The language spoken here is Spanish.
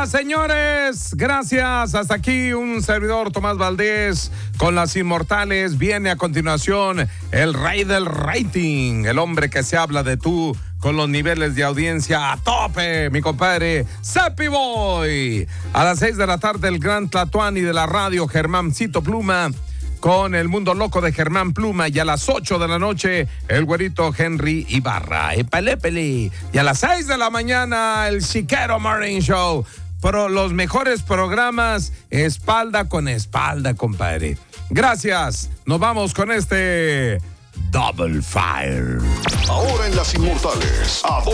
Gracias, señores. Gracias. Hasta aquí un servidor, Tomás Valdés, con las inmortales. Viene a continuación el rey del rating, el hombre que se habla de tú, con los niveles de audiencia a tope, mi compadre Cepi Boy. A las 6 de la tarde, el gran Tlatuani de la radio, Germancito Pluma, con el mundo loco de Germán Pluma. Y a las 8 de la noche, el güerito Henry Ibarra. Epelépele. Y a las 6 de la mañana, el Chiquero Morning Show. Pero los mejores programas, espalda con espalda, compadre. Gracias. Nos vamos con este Double Fire. Ahora en Las Inmortales.